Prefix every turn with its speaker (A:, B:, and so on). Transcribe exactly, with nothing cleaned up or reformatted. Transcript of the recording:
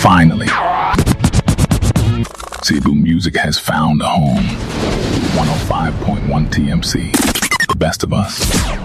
A: Finally, Cebu music has found a home. one oh five point one T M C, the best of us.